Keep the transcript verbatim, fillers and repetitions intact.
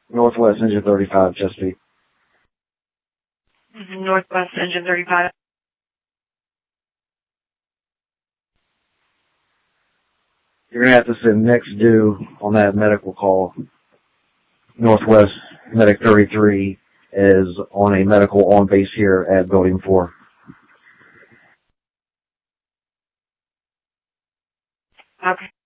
Northwest Engine thirty-five, Chesapeake. Mm-hmm. Northwest Engine thirty-five. You're going to have to send next due on that medical call. Northwest Medic thirty-three is on a medical on base here at Building four. Okay.